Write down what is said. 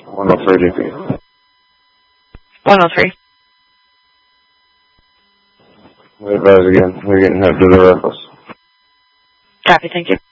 103 DP. 103. We advise again. We're getting hit through the rifles. Copy, thank you.